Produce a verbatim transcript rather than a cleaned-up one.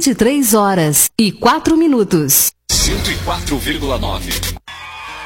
vinte e três horas e quatro minutos. cento e quatro vírgula nove.